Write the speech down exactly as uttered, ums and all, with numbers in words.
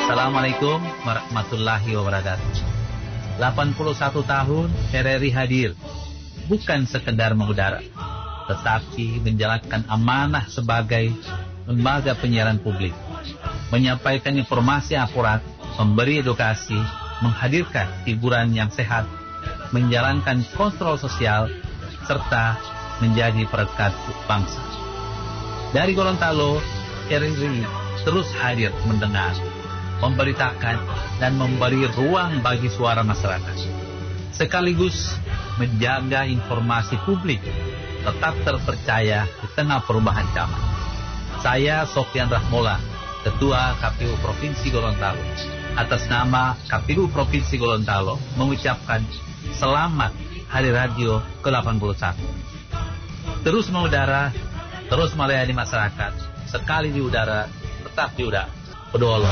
Assalamualaikum warahmatullahi wabarakatuh. delapan puluh satu tahun R R I hadir, bukan sekedar mengudara, tetapi menjalankan amanah sebagai lembaga penyiaran publik, menyampaikan informasi akurat, memberi edukasi, menghadirkan hiburan yang sehat, menjalankan kontrol sosial, serta menjadi perekat bangsa. Dari Gorontalo, R R I terus hadir mendengar, memberitakan, dan memberi ruang bagi suara masyarakat, sekaligus menjaga informasi publik tetap terpercaya di tengah perubahan zaman. Saya Sofyan Rahmola, Ketua K P U Provinsi Gorontalo, atas nama K P U Provinsi Gorontalo mengucapkan selamat Hari Radio ke delapan puluh satu. Terus mengudara, terus melayani masyarakat, sekali di udara, tetap di udara. Berdoa.